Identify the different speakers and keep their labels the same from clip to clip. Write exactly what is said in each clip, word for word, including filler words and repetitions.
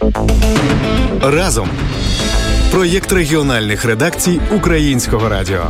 Speaker 1: Разом. Проєкт регіональних редакцій Українського радіо.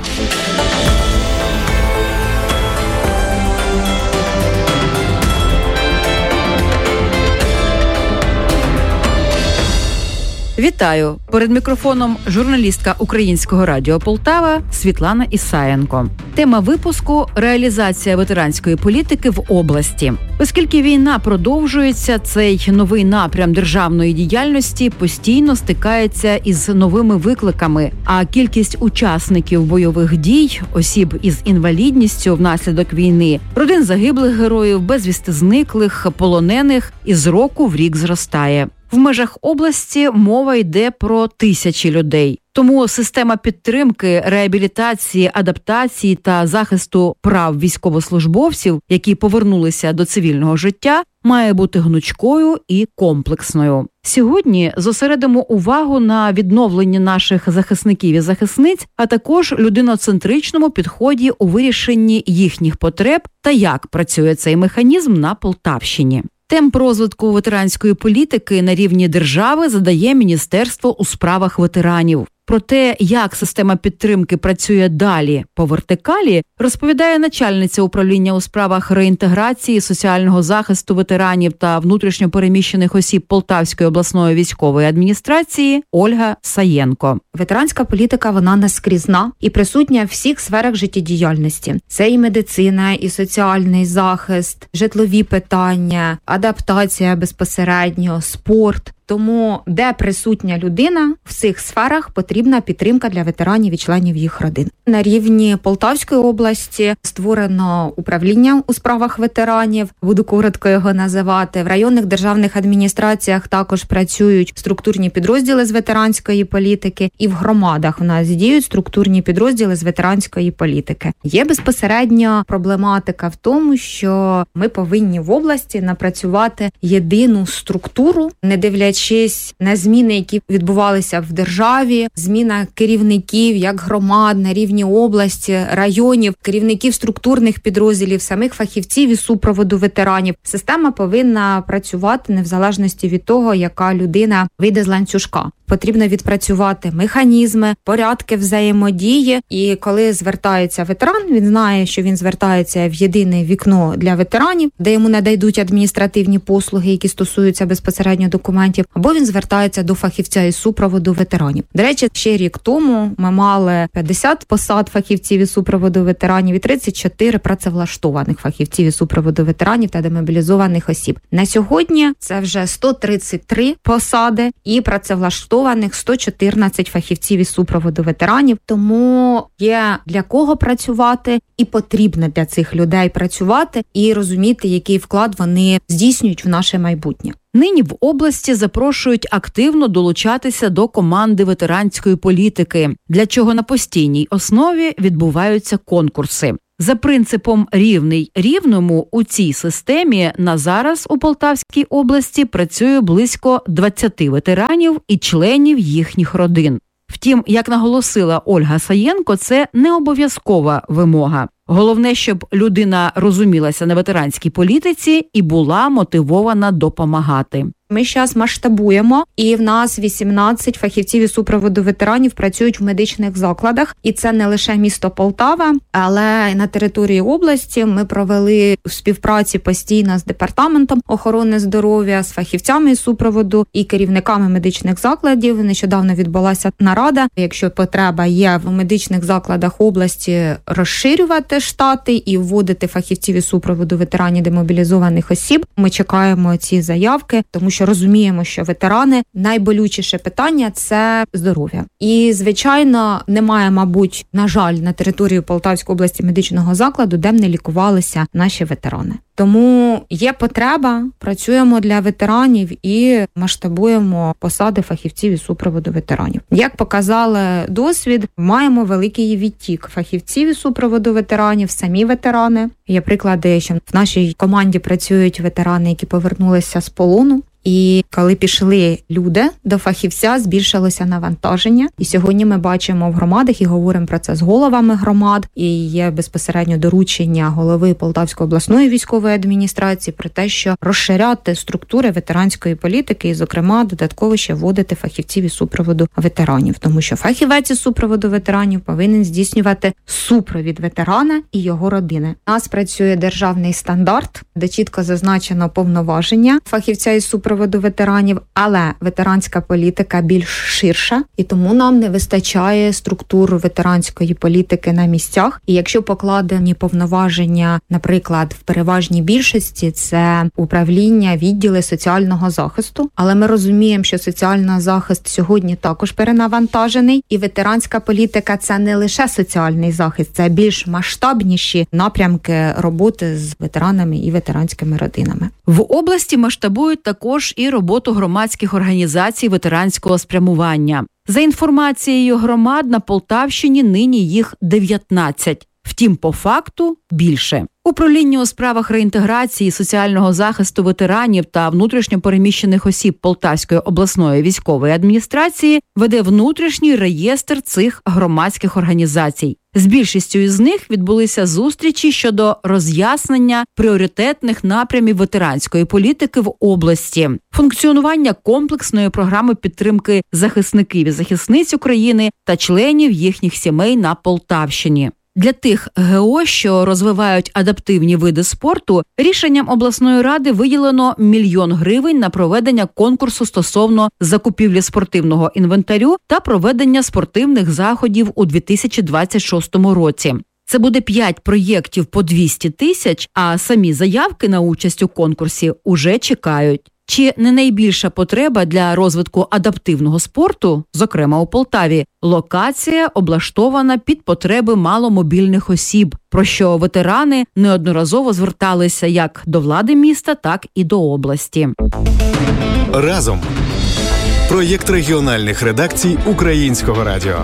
Speaker 2: Вітаю! Перед мікрофоном журналістка Українського радіо Полтава Світлана Ісаєнко. Тема випуску – реалізація ветеранської політики в області. Оскільки війна продовжується, цей новий напрям державної діяльності постійно стикається із новими викликами, а кількість учасників бойових дій, осіб із інвалідністю внаслідок війни, родин загиблих героїв, безвісти зниклих, полонених із року в рік зростає. В межах області мова йде про тисячі людей. Тому система підтримки, реабілітації, адаптації та захисту прав військовослужбовців, які повернулися до цивільного життя, має бути гнучкою і комплексною. Сьогодні зосередимо увагу на відновленні наших захисників і захисниць, а також людиноцентричному підході у вирішенні їхніх потреб та як працює цей механізм на Полтавщині. Темп розвитку ветеранської політики на рівні держави задає Міністерство у справах ветеранів. Про те, як система підтримки працює далі по вертикалі, розповідає начальниця управління у справах реінтеграції, соціального захисту ветеранів та внутрішньо переміщених осіб Полтавської обласної військової адміністрації Ольга Саєнко.
Speaker 3: Ветеранська політика, вона наскрізна і присутня в всіх сферах життєдіяльності. Це і медицина, і соціальний захист, житлові питання, адаптація безпосередньо, спорт. Тому, де присутня людина, в цих сферах потрібна підтримка для ветеранів і членів їх родин. На рівні Полтавської області створено управління у справах ветеранів, буду коротко його називати. В районних державних адміністраціях також працюють структурні підрозділи з ветеранської політики, і в громадах у нас діють структурні підрозділи з ветеранської політики. Є безпосередньо проблематика в тому, що ми повинні в області напрацювати єдину структуру, не дивлячись на зміни, які відбувалися в державі, зміна керівників, як громад на рівні області, районів, керівників структурних підрозділів, самих фахівців із супроводу ветеранів. Система повинна працювати не в залежності від того, яка людина вийде з ланцюжка. Потрібно відпрацювати механізми, порядки взаємодії. І коли звертається ветеран, він знає, що він звертається в єдине вікно для ветеранів, де йому нададуть адміністративні послуги, які стосуються безпосередньо документів, або він звертається до фахівця із супроводу ветеранів. До речі, ще рік тому ми мали п'ятдесят посад фахівців із супроводу ветеранів і тридцять чотири працевлаштованих фахівців із супроводу ветеранів та демобілізованих осіб. На сьогодні це вже сто тридцять три посади і працевлаштованих сто чотирнадцять фахівців із супроводу ветеранів, тому є для кого працювати і потрібно для цих людей працювати і розуміти, який вклад вони здійснюють в наше майбутнє.
Speaker 2: Нині в області запрошують активно долучатися до команди ветеранської політики, для чого на постійній основі відбуваються конкурси. За принципом «рівний рівному» у цій системі на зараз у Полтавській області працює близько двадцять ветеранів і членів їхніх родин. Втім, як наголосила Ольга Саєнко, це не обов'язкова вимога. Головне, щоб людина розумілася на ветеранській політиці і була мотивована допомагати.
Speaker 3: Ми зараз масштабуємо, і в нас вісімнадцять фахівців із супроводу ветеранів працюють в медичних закладах. І це не лише місто Полтава, але на території області ми провели в співпраці постійно з департаментом охорони здоров'я, з фахівцями із супроводу і керівниками медичних закладів. Нещодавно відбулася нарада. Якщо потреба є в медичних закладах області розширювати штати і вводити фахівців із супроводу ветеранів демобілізованих осіб, ми чекаємо ці заявки, тому що що розуміємо, що ветерани найболючіше питання – це здоров'я. І, звичайно, немає, мабуть, на жаль, на території Полтавської області медичного закладу, де б не лікувалися наші ветерани. Тому є потреба, працюємо для ветеранів і масштабуємо посади фахівців із супроводу ветеранів. Як показали досвід, маємо великий відтік фахівців із супроводу ветеранів, самі ветерани. Є приклади, що в нашій команді працюють ветерани, які повернулися з полону, І коли пішли люди до фахівця, збільшилося навантаження. І сьогодні ми бачимо в громадах і говоримо про це з головами громад. І є безпосередньо доручення голови Полтавської обласної військової адміністрації про те, що розширяти структури ветеранської політики і, зокрема, додатково ще вводити фахівців із супроводу ветеранів. Тому що фахівець із супроводу ветеранів повинен здійснювати супровід ветерана і його родини. У нас працює державний стандарт, де чітко зазначено повноваження фахівця із супроводу ветеранів, але ветеранська політика більш ширша, і тому нам не вистачає структур ветеранської політики на місцях. І якщо покладені повноваження, наприклад, в переважній більшості це управління, відділи соціального захисту, але ми розуміємо, що соціальний захист сьогодні також перенавантажений, і ветеранська політика – це не лише соціальний захист, це більш масштабніші напрямки роботи з ветеранами і ветеранськими родинами.
Speaker 2: В області масштабують також і роботу громадських організацій ветеранського спрямування. За інформацією громад, на Полтавщині нині їх дев'ятнадцять. Втім, по факту більше. Управління у справах реінтеграції, соціального захисту ветеранів та внутрішньопереміщених осіб Полтавської обласної військової адміністрації веде внутрішній реєстр цих громадських організацій. З більшістю із них відбулися зустрічі щодо роз'яснення пріоритетних напрямів ветеранської політики в області, функціонування комплексної програми підтримки захисників і захисниць України та членів їхніх сімей на Полтавщині. Для тих ГО, що розвивають адаптивні види спорту, рішенням обласної ради виділено мільйон гривень на проведення конкурсу стосовно закупівлі спортивного інвентарю та проведення спортивних заходів у дві тисячі двадцять шостому році. Це буде п'ять проєктів по двісті тисяч, а самі заявки на участь у конкурсі уже чекають. Чи не найбільша потреба для розвитку адаптивного спорту, зокрема у Полтаві, локація облаштована під потреби маломобільних осіб, про що ветерани неодноразово зверталися як до влади міста, так і до області.
Speaker 1: Разом. Проєкт регіональних редакцій Українського радіо.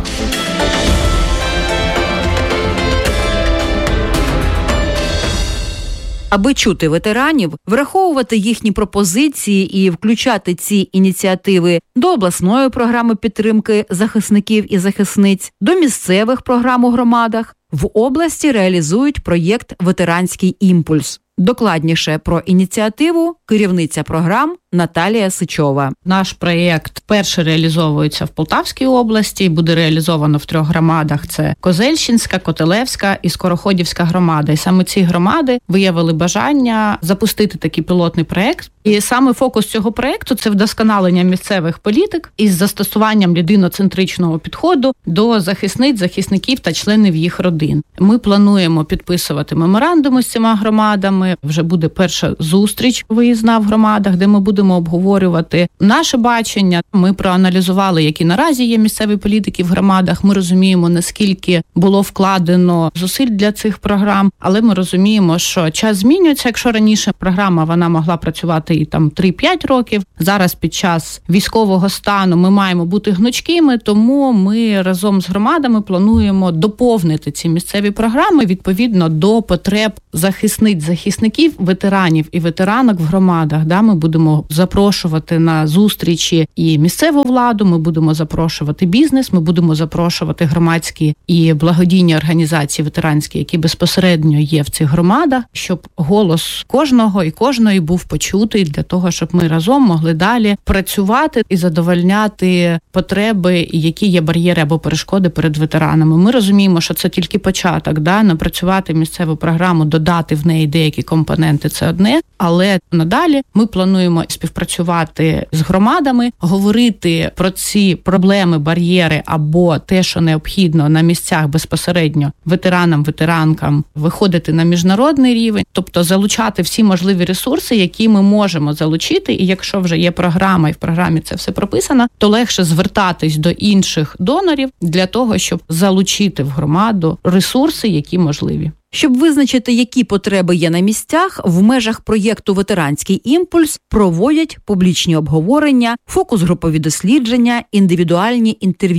Speaker 2: Аби чути ветеранів, враховувати їхні пропозиції і включати ці ініціативи до обласної програми підтримки захисників і захисниць, до місцевих програм у громадах, в області реалізують проєкт «Ветеранський імпульс». Докладніше про ініціативу керівниця програм Наталія Сичова.
Speaker 4: Наш проєкт вперше реалізовується в Полтавській області, буде реалізовано в трьох громадах. Це Козельщинська, Котелевська і Скороходівська громада. І саме ці громади виявили бажання запустити такий пілотний проєкт. І саме фокус цього проєкту – це вдосконалення місцевих політик із застосуванням людиноцентричного підходу до захисниць, захисників та членів їх родин. Ми плануємо підписувати меморандуми з цими громадами. Вже буде перша зустріч виїзна в громадах, де ми будемо обговорювати наше бачення. Ми проаналізували, які наразі є місцеві політики в громадах. Ми розуміємо, наскільки було вкладено зусиль для цих програм, але ми розуміємо, що час змінюється. Якщо раніше програма вона могла працювати і там три-п'ять років, зараз під час військового стану ми маємо бути гнучкими, тому ми разом з громадами плануємо доповнити ці місцеві програми відповідно до потреб захисниць, захисників, ветеранів і ветеранок в громадах. Да, ми будемо запрошувати на зустрічі і місцеву владу, ми будемо запрошувати бізнес, ми будемо запрошувати громадські і благодійні організації ветеранські, які безпосередньо є в цих громадах, щоб голос кожного і кожної був почутий для того, щоб ми разом могли далі працювати і задовольняти потреби, які є бар'єри або перешкоди перед ветеранами. Ми розуміємо, що це тільки початок, да, напрацювати місцеву програму, додати в неї деякі компоненти – це одне, але надалі ми плануємо співпрацювати з громадами, говорити про ці проблеми, бар'єри або те, що необхідно на місцях безпосередньо ветеранам, ветеранкам, виходити на міжнародний рівень, тобто залучати всі можливі ресурси, які ми можемо залучити, і якщо вже є програма, і в програмі це все прописано, то легше звертатись до інших донорів для того, щоб залучити в громаду ресурси, які можливі.
Speaker 2: Щоб визначити, які потреби є на місцях, в межах проєкту «Ветеранський імпульс» проводять публічні обговорення, фокус-групові дослідження, індивідуальні інтерв'ю.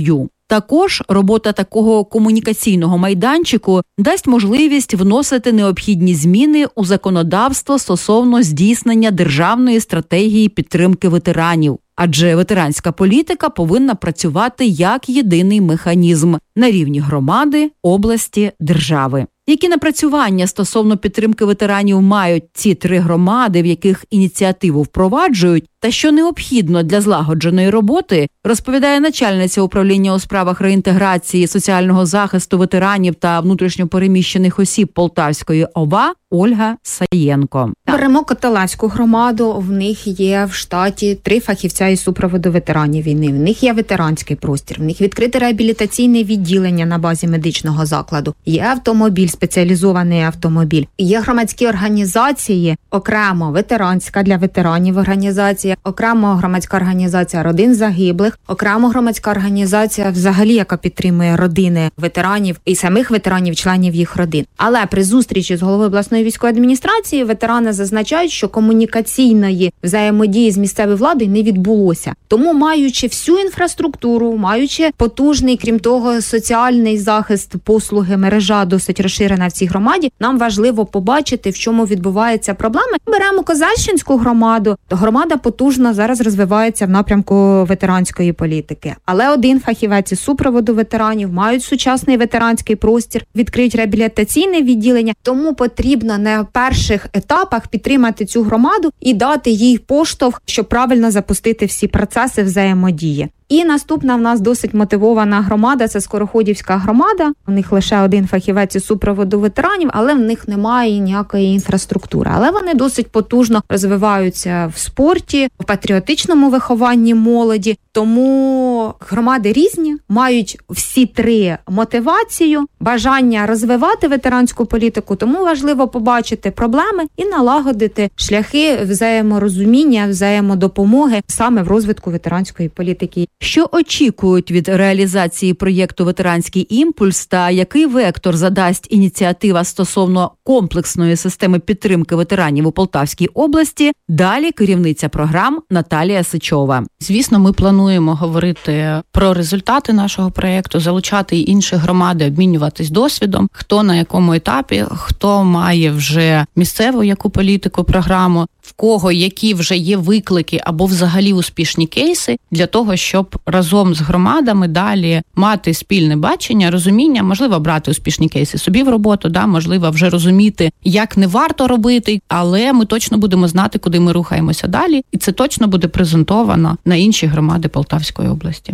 Speaker 2: Також робота такого комунікаційного майданчику дасть можливість вносити необхідні зміни у законодавство стосовно здійснення державної стратегії підтримки ветеранів. Адже ветеранська політика повинна працювати як єдиний механізм на рівні громади, області, держави. Які напрацювання стосовно підтримки ветеранів мають ці три громади, в яких ініціативу впроваджують, та що необхідно для злагодженої роботи, розповідає начальниця управління у справах реінтеграції, соціального захисту ветеранів та внутрішньопереміщених осіб Полтавської ОВА Ольга Саєнко.
Speaker 3: Беремо Котелевську громаду, в них є в штаті три фахівця із супроводу ветеранів війни, в них є ветеранський простір, в них відкрите реабілітаційне відділення на базі медичного закладу, є автомобіль, спеціалізований автомобіль, є громадські організації, окремо ветеранська для ветеранів організація, окремо громадська організація родин загиблих, окремо громадська організація взагалі, яка підтримує родини ветеранів і самих ветеранів, членів їх родин. Але при зустрічі з головою обласної військової адміністрації ветерани зазначають, що комунікаційної взаємодії з місцевою владою не відбулося. Тому, маючи всю інфраструктуру, маючи потужний, крім того, соціальний захист, послуги, мережа досить розширена в цій громаді, нам важливо побачити, в чому відбуваються проблеми. Беремо Козельщинську громаду. Громада потужно зараз розвивається в напрямку ветеранської політики. Але один фахівець із супроводу ветеранів, мають сучасний ветеранський простір, відкриють реабілітаційне відділення. Тому потрібно на перших етапах підтримати цю громаду і дати їй поштовх, щоб правильно запустити всі процеси взаємодії. І наступна в нас досить мотивована громада – це Скороходівська громада. У них лише один фахівець із супроводу ветеранів, але в них немає ніякої інфраструктури. Але вони досить потужно розвиваються в спорті, в патріотичному вихованні молоді. Тому громади різні, мають всі три мотивацію, бажання розвивати ветеранську політику, тому важливо побачити проблеми і налагодити шляхи взаєморозуміння, взаємодопомоги саме в розвитку ветеранської політики.
Speaker 2: Що очікують від реалізації проєкту «Ветеранський імпульс» та який вектор задасть ініціатива стосовно комплексної системи підтримки ветеранів у Полтавській області, далі керівниця програм Наталія Сичова.
Speaker 4: Звісно, ми плануємо говорити про результати нашого проєкту, залучати і інші громади, обмінюватись досвідом, хто на якому етапі, хто має вже місцеву яку політику, програму, в кого які вже є виклики або взагалі успішні кейси, для того, щоб разом з громадами далі мати спільне бачення, розуміння, можливо, брати успішні кейси собі в роботу, да, можливо, вже розуміти, як не варто робити, але ми точно будемо знати, куди ми рухаємося далі, і це точно буде презентовано на інші громади Полтавської області.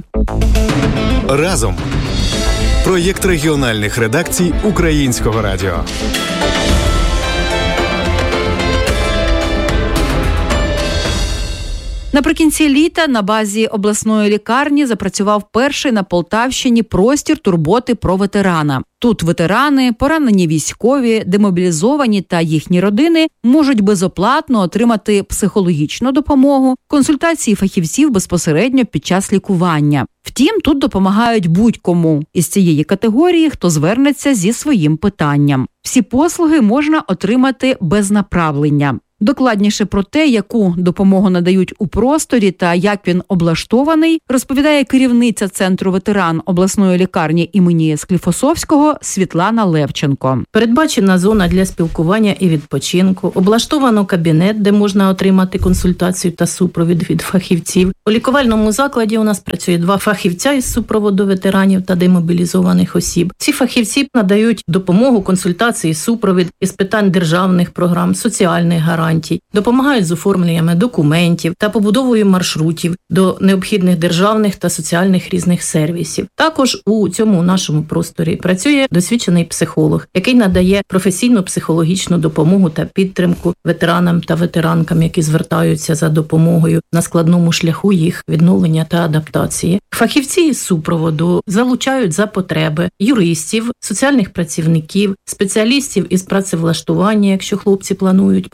Speaker 1: Разом. Проєкт регіональних редакцій Українського радіо.
Speaker 2: Наприкінці літа на базі обласної лікарні запрацював перший на Полтавщині простір турботи про ветерана. Тут ветерани, поранені військові, демобілізовані та їхні родини можуть безоплатно отримати психологічну допомогу, консультації фахівців безпосередньо під час лікування. Втім, тут допомагають будь-кому із цієї категорії, хто звернеться зі своїм питанням. Всі послуги можна отримати без направлення. Докладніше про те, яку допомогу надають у просторі та як він облаштований, розповідає керівниця Центру ветеран обласної лікарні імені Скліфосовського Світлана Левченко.
Speaker 5: Передбачена зона для спілкування і відпочинку, облаштовано кабінет, де можна отримати консультацію та супровід від фахівців. У лікувальному закладі у нас працює два фахівця із супроводу ветеранів та демобілізованих осіб. Ці фахівці надають допомогу, консультації, супровід із питань державних програм, соціальних гарантій, допомагають з оформленнями документів та побудовою маршрутів до необхідних державних та соціальних різних сервісів. Також у цьому нашому просторі працює досвідчений психолог, який надає професійну психологічну допомогу та підтримку ветеранам та ветеранкам, які звертаються за допомогою на складному шляху їх відновлення та адаптації. Фахівці із супроводу залучають за потреби юристів, соціальних працівників, спеціалістів із працевлаштування, якщо хлопці планують працевлаштування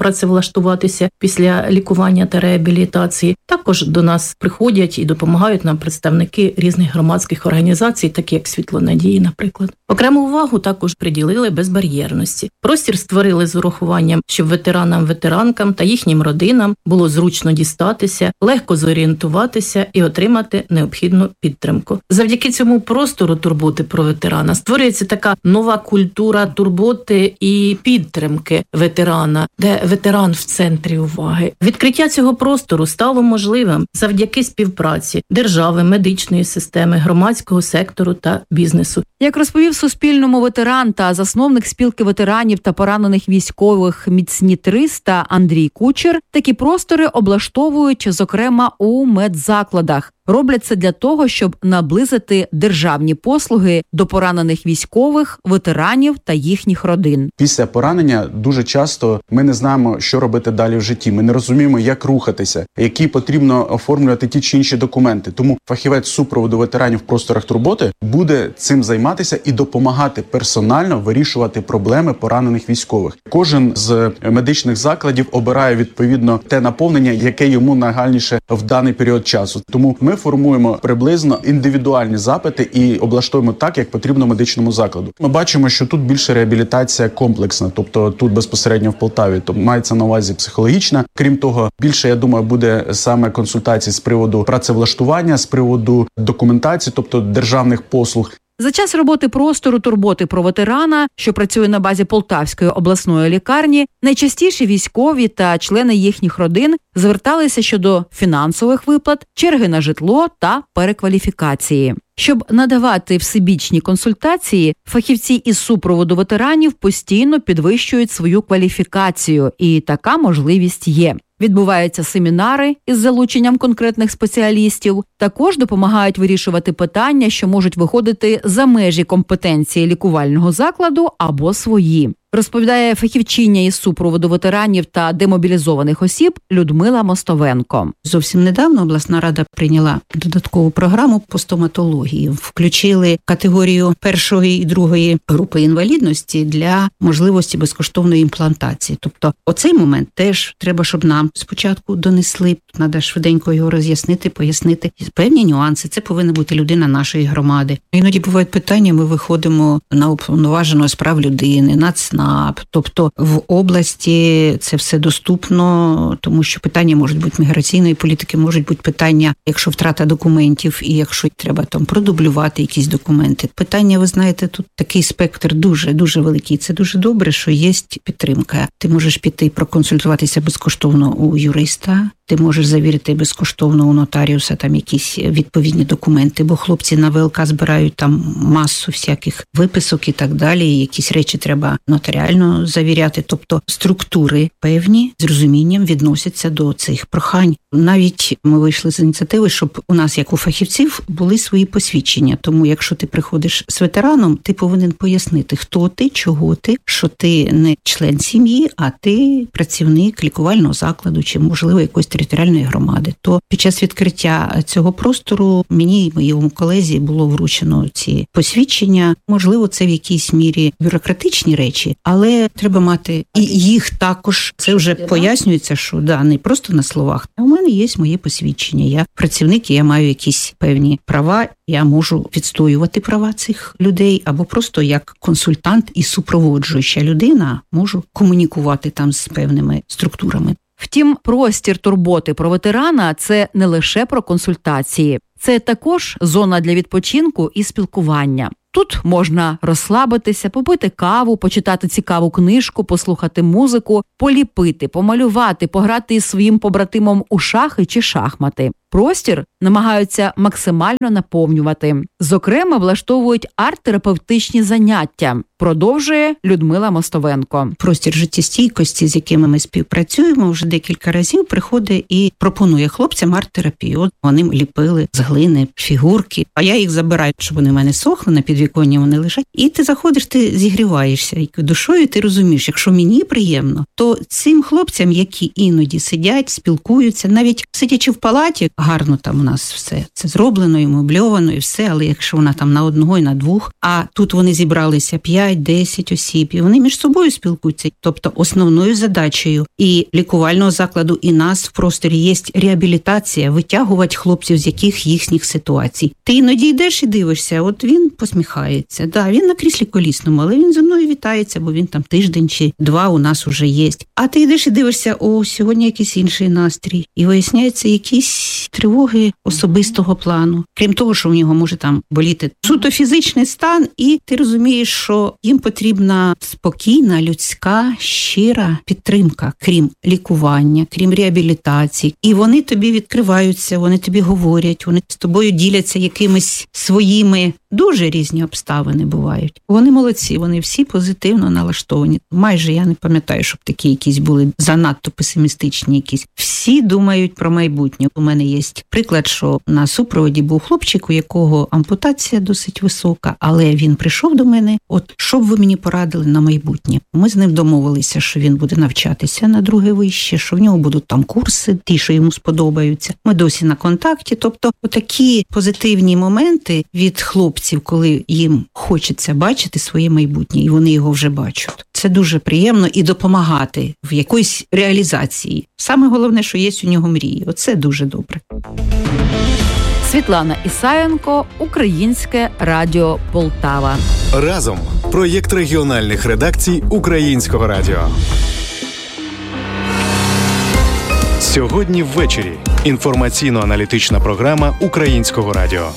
Speaker 5: працевлаштуватися після лікування та реабілітації. Також до нас приходять і допомагають нам представники різних громадських організацій, такі як «Світло надії», наприклад. Окрему увагу також приділили безбар'єрності. Простір створили з урахуванням, щоб ветеранам, ветеранкам та їхнім родинам було зручно дістатися, легко зорієнтуватися і отримати необхідну підтримку. Завдяки цьому простору турботи про ветерана створюється така нова культура турботи і підтримки ветерана, де ветеран в центрі уваги. Відкриття цього простору стало можливим завдяки співпраці держави, медичної системи, громадського сектору та бізнесу.
Speaker 2: Як розповів Суспільному ветеран та засновник спілки ветеранів та поранених військових «Міцні триста» Андрій Кучер, такі простори облаштовують, зокрема, у медзакладах. Роблять це для того, щоб наблизити державні послуги до поранених військових, ветеранів та їхніх родин.
Speaker 6: Після поранення дуже часто ми не знаємо, що робити далі в житті. Ми не розуміємо, як рухатися, які потрібно оформлювати ті чи інші документи. Тому фахівець супроводу ветеранів в просторах турботи буде цим займатися і допомагати персонально вирішувати проблеми поранених військових. Кожен з медичних закладів обирає відповідно те наповнення, яке йому нагальніше в даний період часу. Тому ми формуємо приблизно індивідуальні запити і облаштуємо так, як потрібно медичному закладу. Ми бачимо, що тут більше реабілітація комплексна, тобто тут безпосередньо в Полтаві, то мається на увазі психологічна. Крім того, більше, я думаю, буде саме консультацій з приводу працевлаштування, з приводу документації, тобто державних послуг.
Speaker 2: За час роботи простору турботи про ветерана, що працює на базі Полтавської обласної лікарні, найчастіше військові та члени їхніх родин зверталися щодо фінансових виплат, черги на житло та перекваліфікації. Щоб надавати всебічні консультації, фахівці із супроводу ветеранів постійно підвищують свою кваліфікацію, і така можливість є. Відбуваються семінари із залученням конкретних спеціалістів, також допомагають вирішувати питання, що можуть виходити за межі компетенції лікувального закладу або свої. Розповідає фахівчиня із супроводу ветеранів та демобілізованих осіб Людмила Мостовенко.
Speaker 7: Зовсім недавно обласна рада прийняла додаткову програму по стоматології. Включили категорію першої і другої групи інвалідності для можливості безкоштовної імплантації. Тобто оцей момент теж треба, щоб нам спочатку донесли. Треба швиденько його роз'яснити, пояснити. Певні нюанси. Це повинна бути людина нашої громади. Іноді бувають питання, ми виходимо на уповноваженого з прав людини, на ЦНАП. Тобто в області це все доступно, тому що питання можуть бути міграційної політики, можуть бути питання, якщо втрата документів і якщо треба там продублювати якісь документи. Питання, ви знаєте, тут такий спектр дуже-дуже великий. Це дуже добре, що є підтримка. Ти можеш піти проконсультуватися безкоштовно у юриста, ти можеш завірити безкоштовно у нотаріуса там якісь відповідні документи, бо хлопці на ВЛК збирають там масу всяких виписок і так далі, якісь речі треба нотаріально завіряти. Тобто структури певні з розумінням відносяться до цих прохань. Навіть ми вийшли з ініціативи, щоб у нас, як у фахівців, були свої посвідчення. Тому якщо ти приходиш з ветераном, ти повинен пояснити, хто ти, чого ти, що ти не член сім'ї, а ти працівник лікувального закладу чи, можливо, якоїсь територіальної громади. То під час відкриття цього простору мені і моєму колезі було вручено ці посвідчення. Можливо, це в якійсь мірі бюрократичні речі, але треба мати і їх також. Це вже пояснюється, що да, не просто на словах. У мене є моє посвідчення. Я працівник, і я маю якісь певні права. Я можу відстоювати права цих людей, або просто як консультант і супроводжуюча людина можу комунікувати там з певними структурами.
Speaker 2: Втім, простір турботи про ветерана – це не лише про консультації. Це також зона для відпочинку і спілкування. Тут можна розслабитися, попити каву, почитати цікаву книжку, послухати музику, поліпити, помалювати, пограти із своїм побратимом у шахи чи шахмати. Простір намагаються максимально наповнювати. Зокрема, влаштовують арт-терапевтичні заняття. Продовжує Людмила Мостовенко.
Speaker 7: Простір життєстійкості, з якими ми співпрацюємо, вже декілька разів приходить і пропонує хлопцям арт-терапію. От вони ліпили з глини фігурки, а я їх забираю, щоб вони в мене сохли, на підвіконні вони лежать. І ти заходиш, ти зігріваєшся і душою, ти розумієш, якщо мені приємно, то цим хлопцям, які іноді сидять, спілкуються, навіть сидячи в палаті, гарно там у нас все це зроблено, і мебльовано, і все, але якщо вона там на одного і на двох, а тут вони зібралися п'ять-десять осіб, і вони між собою спілкуються. Тобто основною задачею і лікувального закладу, і нас в просторі є реабілітація, витягувати хлопців з яких їхніх ситуацій. Ти іноді йдеш і дивишся, от він посміхається. Да, він на кріслі колісному, але він зі мною вітається, бо він там тиждень чи два у нас уже є. А ти йдеш і дивишся, о, сьогодні якийсь інший настрій. І виясняється якісь тривоги особистого плану. Крім того, що в нього може там боліти суто фізичний стан, і ти розумієш, що їм потрібна спокійна, людська, щира підтримка, крім лікування, крім реабілітації. І вони тобі відкриваються, вони тобі говорять, вони з тобою діляться якимись своїми, дуже різні обставини бувають. Вони молодці, вони всі позитивно налаштовані. Майже я не пам'ятаю, щоб такі якісь були занадто песимістичні якісь. Всі думають про майбутнє. У мене є приклад, що на супроводі був хлопчик, у якого ампутація досить висока, але він прийшов до мене, от що б ви мені порадили на майбутнє? Ми з ним домовилися, що він буде навчатися на друге вище, що в нього будуть там курси, ті, що йому сподобаються. Ми досі на контакті. Тобто отакі позитивні моменти від хлопців, коли їм хочеться бачити своє майбутнє, і вони його вже бачать. Це дуже приємно і допомагати в якоїсь реалізації. Саме головне, що є у нього мрії. Оце дуже добре.
Speaker 2: Світлана Ісаєнко, Українське радіо Полтава.
Speaker 1: Разом. Проєкт регіональних редакцій Українського радіо. Сьогодні ввечері. Інформаційно-аналітична програма Українського радіо.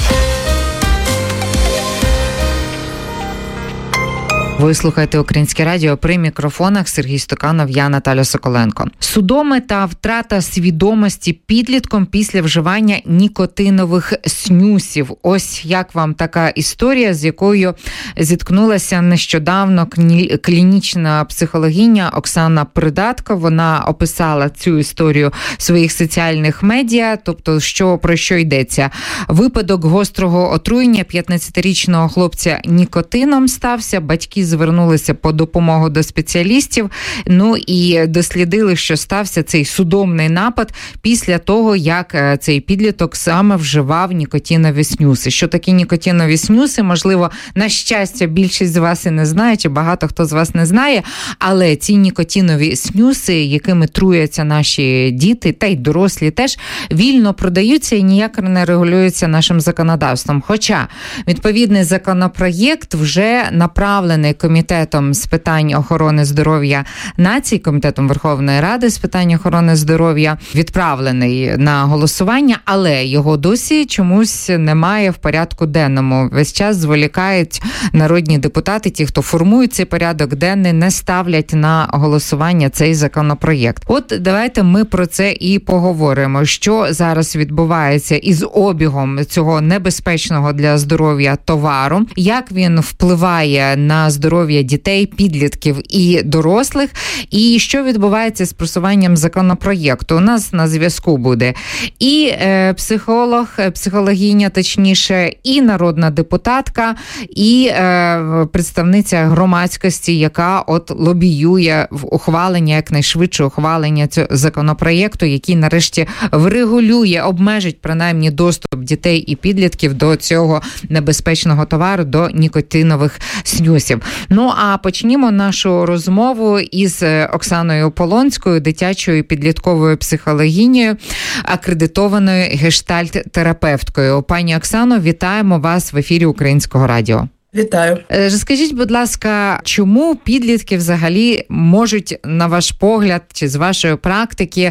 Speaker 8: Ви слухаєте Українське радіо, при мікрофонах Сергій Стуканов, я Наталя Соколенко. Судоми та втрата свідомості підлітком після вживання нікотинових снюсів. Ось як вам така історія, з якою зіткнулася нещодавно клінічна психологиня Оксана Придатко. Вона описала цю історію в своїх соціальних медіа, тобто що, про що йдеться. Випадок гострого отруєння п'ятнадцятирічного хлопця нікотином стався, батьки звернулися по допомогу до спеціалістів, ну і дослідили, що стався цей судомний напад після того, як цей підліток саме вживав нікотинові снюси. Що такі нікотинові снюси, можливо, на щастя, більшість з вас і не знає, чи багато хто з вас не знає, але ці нікотинові снюси, якими труяться наші діти, та й дорослі теж, вільно продаються і ніяк не регулюються нашим законодавством. Хоча відповідний законопроєкт вже направлений Комітетом з питань охорони здоров'я нації, Комітетом Верховної Ради з питань охорони здоров'я, відправлений на голосування, але його досі чомусь немає в порядку денному. Весь час зволікають народні депутати, ті, хто формують цей порядок денний, не ставлять на голосування цей законопроєкт. От давайте ми про це і поговоримо. Що зараз відбувається із обігом цього небезпечного для здоров'я товару, як він впливає на здоров'я дітей, підлітків і дорослих, і що відбувається з просуванням законопроєкту. У нас на зв'язку буде і е, психолог, психологиня, точніше, і народна депутатка, і е, представниця громадськості, яка от лобіює в ухвалення, якнайшвидше ухвалення цього законопроєкту, який нарешті врегулює, обмежить принаймні доступ дітей і підлітків до цього небезпечного товару, до нікотинових снюсів. Ну, а почнімо нашу розмову із Оксаною Полонською, дитячою підлітковою психологинею, акредитованою гештальт-терапевткою. Пані Оксано, вітаємо вас в ефірі Українського радіо.
Speaker 9: Вітаю.
Speaker 8: Скажіть, будь ласка, чому підлітки взагалі можуть, на ваш погляд, чи з вашої практики,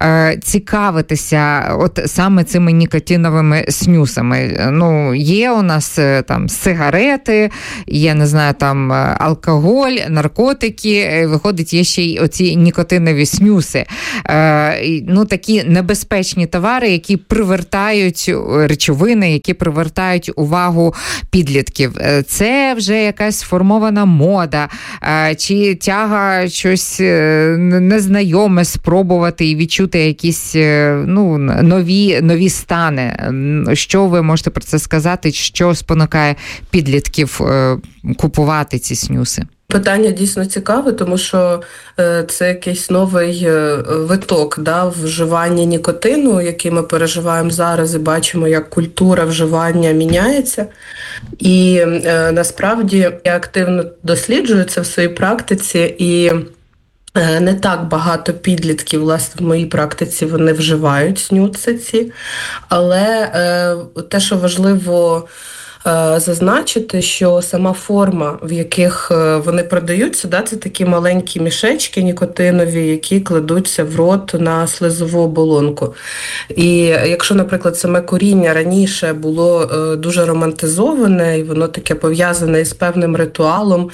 Speaker 8: цікавитися от саме цими нікотиновими снюсами? Ну, є у нас там сигарети, є, не знаю, там алкоголь, наркотики, виходить, є ще й оці нікотинові снюси. Ну, такі небезпечні товари, які привертають речовини, які привертають увагу підлітків. Це вже якась сформована мода, чи тяга щось незнайоме спробувати і відчути якісь ну, нові, нові стани. Що ви можете про це сказати? Що спонукає підлітків купувати ці снюси?
Speaker 9: Питання дійсно цікаве, тому що це якийсь новий виток, да, вживання нікотину, який ми переживаємо зараз і бачимо, як культура вживання міняється. І е, насправді я активно досліджую це в своїй практиці, і е, не так багато підлітків, власне, в моїй практиці вони вживають снюси ці, але е, те, що важливо зазначити, що сама форма, в яких вони продаються, да, це такі маленькі мішечки нікотинові, які кладуться в рот на слизову оболонку. І якщо, наприклад, саме куріння раніше було дуже романтизоване, і воно таке пов'язане із певним ритуалом,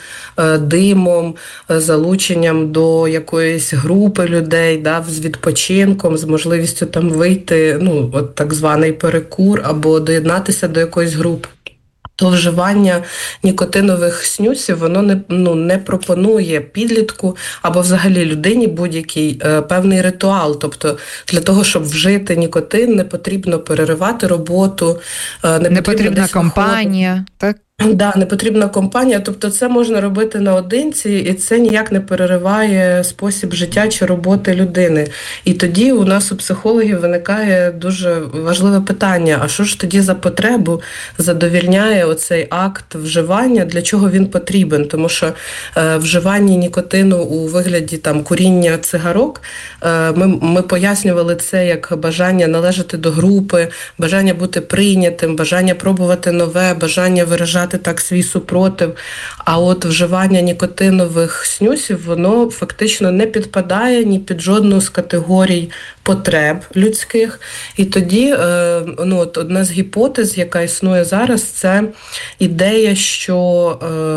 Speaker 9: димом, залученням до якоїсь групи людей, да, з відпочинком, з можливістю там вийти, ну, от так званий перекур, або доєднатися до якоїсь групи, то вживання нікотинових снюсів, воно не, ну, не пропонує підлітку або взагалі людині будь-який е, певний ритуал. Тобто для того, щоб вжити нікотин, не потрібно переривати роботу, е, не,
Speaker 8: не
Speaker 9: потрібно
Speaker 8: потрібна компанія, так?
Speaker 9: Да, не потрібна компанія, тобто це можна робити наодинці, і це ніяк не перериває спосіб життя чи роботи людини. І тоді у нас у психологів виникає дуже важливе питання, а що ж тоді за потребу задовільняє оцей акт вживання, для чого він потрібен? Тому що е, вживання нікотину у вигляді там куріння цигарок, е, ми, ми пояснювали це як бажання належати до групи, бажання бути прийнятим, бажання пробувати нове, бажання виражати так свій супротив, а от вживання нікотинових снюсів, воно фактично не підпадає ні під жодну з категорій потреб людських. І тоді ну, от одна з гіпотез, яка існує зараз, це ідея, що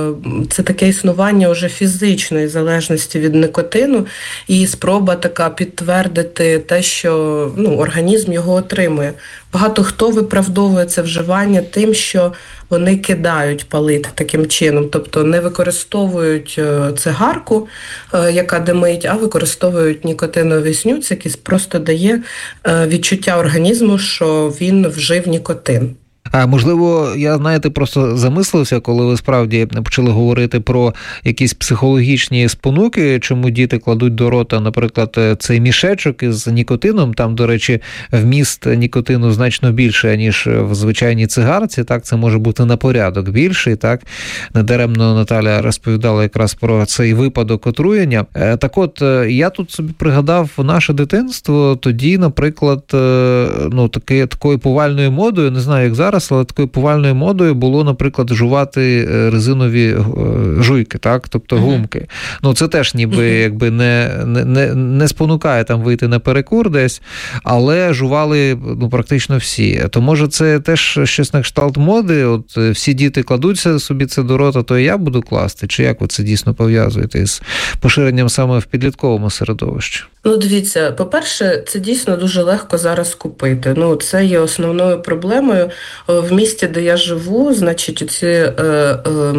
Speaker 9: це таке існування вже фізичної залежності від никотину, і спроба така підтвердити те, що ну, організм його отримує. Багато хто виправдовує це вживання тим, що вони кидають палити таким чином, тобто не використовують цигарку, яка димить, а використовують нікотиновий снюс, який просто дає відчуття організму, що він вжив нікотин.
Speaker 10: А можливо, я, знаєте, просто замислився, коли ви справді почали говорити про якісь психологічні спонуки, чому діти кладуть до рота, наприклад, цей мішечок із нікотином, там, до речі, вміст нікотину значно більше, ніж в звичайній цигарці, так, це може бути на порядок більший, так, недаремно Наталя розповідала якраз про цей випадок отруєння. Так от, я тут собі пригадав наше дитинство, тоді, наприклад, ну, таки, такою повальною модою, не знаю, як зараз, але такою повальною модою було, наприклад, жувати резинові жуйки, так, тобто гумки. Mm-hmm. Ну, це теж ніби якби не, не, не спонукає там вийти на перекур десь, але жували ну, практично всі. То, може, це теж щось на кшталт моди, от всі діти кладуться собі це до рота, то і я буду класти, чи як ви це дійсно пов'язуєте з поширенням саме в підлітковому середовищі?
Speaker 9: Ну, дивіться, по-перше, це дійсно дуже легко зараз купити. Ну, це є основною проблемою. В місті, де я живу, значить, ці е, е,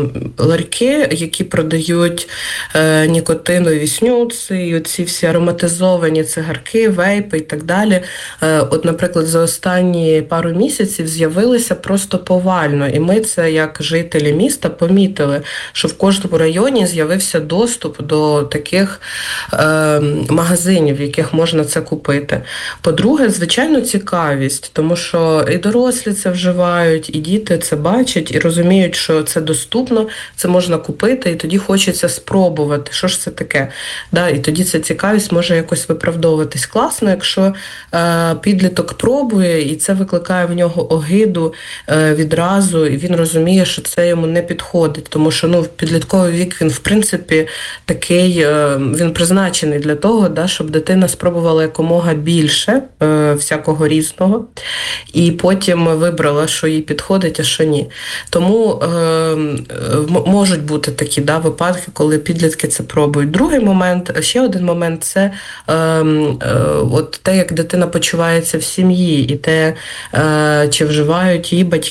Speaker 9: ларьки, які продають е, нікотинові снюси, і оці всі ароматизовані цигарки, вейпи і так далі, е, от, наприклад, за останні пару місяців з'явилися просто повально. І ми це, як жителі міста, помітили, що в кожному районі з'явився доступ до таких е, магазинів, в яких можна це купити. По-друге, звичайно, цікавість, тому що і дорослі це вживають, і діти це бачать, і розуміють, що це доступно, це можна купити, і тоді хочеться спробувати, що ж це таке. Да, і тоді ця цікавість може якось виправдовуватись. Класно, якщо е, підліток пробує, і це викликає в нього огиду е, відразу, і він розуміє, що це йому не підходить, тому що ну, в підлітковий вік він, в принципі, такий, е, він призначений для того, да, щоб дитина спробувала якомога більше е, всякого різного, і потім вибрала, що їй підходить, а що ні. Тому е, можуть бути такі да, випадки, коли підлітки це пробують. Другий момент, ще один момент, це е, е, от те, як дитина почувається в сім'ї, і те, е, чи вживають її батьки,